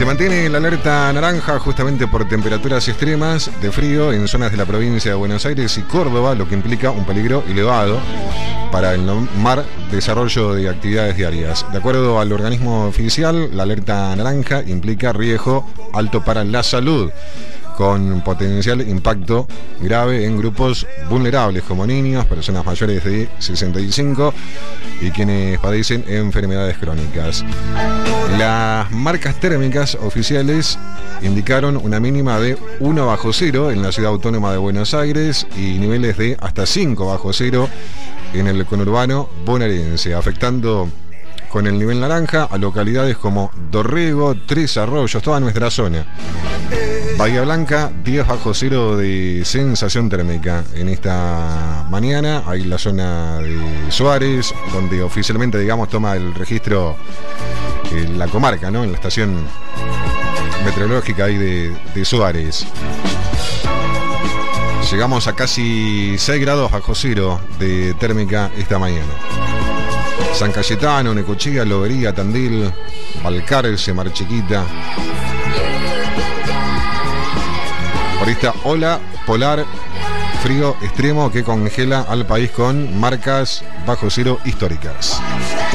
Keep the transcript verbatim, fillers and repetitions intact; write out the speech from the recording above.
Se mantiene la alerta naranja justamente por temperaturas extremas de frío en zonas de la provincia de Buenos Aires y Córdoba, lo que implica un peligro elevado para el normal desarrollo de actividades diarias. De acuerdo al organismo oficial, la alerta naranja implica riesgo alto para la salud, con potencial impacto grave en grupos vulnerables como niños, personas mayores de sesenta y cinco y quienes padecen enfermedades crónicas. Las marcas térmicas oficiales indicaron una mínima de uno bajo cero en la ciudad autónoma de Buenos Aires y niveles de hasta cinco bajo cero en el conurbano bonaerense, afectando con el nivel naranja a localidades como Dorrego, Tres Arroyos, toda nuestra zona. Bahía Blanca, diez bajo cero de sensación térmica en esta mañana. Hay la zona de Suárez, donde oficialmente, digamos, toma el registro eh, la comarca, ¿no? En la estación meteorológica ahí de, de Suárez. Llegamos a casi seis grados bajo cero de térmica esta mañana. San Cayetano, Necochea, Lobería, Tandil, Balcarce, Mar Chiquita. Por esta ola polar frío extremo que congela al país con marcas bajo cero históricas.